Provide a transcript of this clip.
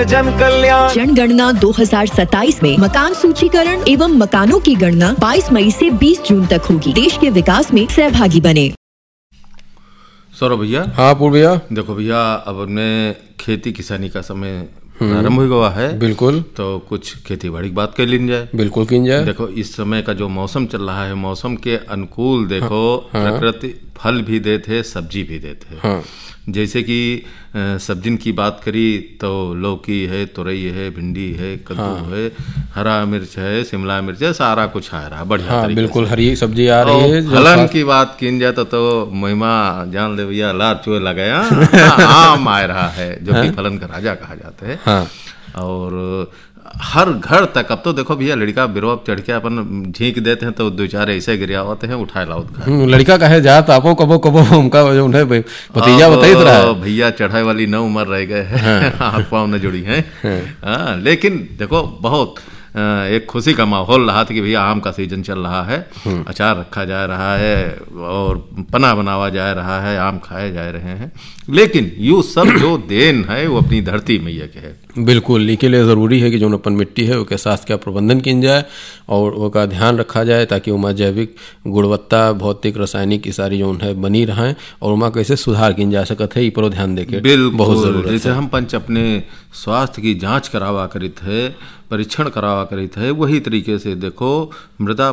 राष्ट्रीय जन कल्याण। जनगणना 2027 में मकान सूचीकरण एवं मकानों की गणना 22 मई से 20 जून तक होगी। देश के विकास में सहभागी बने। सौरभ भैया। हाँ पूर्व भैया। देखो भैया, अब अपने खेती किसानी का समय प्रारंभ हो गया है। बिल्कुल। तो कुछ खेती बाड़ी की बात कर ली जाए। बिल्कुल की जाए। देखो इस समय का जो मौसम चल रहा है, मौसम के अनुकूल देखो प्रकृति फल भी देते, सब्जी भी देते। हाँ। जैसे कि सब्जिन की बात करी तो लौकी है, तुरई है, भिंडी है, कद्दू है, हरा मिर्च है, शिमला मिर्च है, सारा कुछ आ रहा है बढ़िया। हाँ, बिल्कुल हरी सब्जी आ रही है। फलन की बात की जाए तो महिमा जान ले भैया, लार चुए लगाया आम आ रहा है, जो कि फलन का राजा कहा जाता है। हाँ। और हर घर तक अब तो देखो भैया, लड़का बिरवा चढ़ के अपन झींक देते हैं तो दो चार ऐसे गिरिया होते हैं, उठाए लाओ। लड़का कहे जात आपो कबो कबो उनका जो उन्हें भतीजा बताई रहा है। भैया चढ़ाई वाली न उम्र रह गए हैं, हाथ पाँव न जुड़ी हैं। लेकिन देखो बहुत एक खुशी का माहौल रहा था कि भैया आम का सीजन चल रहा है, अचार रखा जा रहा है और पना बनावा जा रहा है, आम खाए जा रहे हैं। लेकिन यू सब जो देन है वो अपनी धरती मैया के है। बिल्कुल, इसके लिए ज़रूरी है कि जो अपन मिट्टी है उसके स्वास्थ्य का प्रबंधन किया जाए और उसका ध्यान रखा जाए, ताकि उमा जैविक गुणवत्ता, भौतिक, रासायनिक की सारी जो है बनी रहें और उमा कैसे सुधार किया जा सकता है, इस पर ध्यान देके बहुत जरूरत है। जैसे हम पंच अपने स्वास्थ्य की जांच करावा करित है, परीक्षण करावा करित है, वही तरीके से देखो मृदा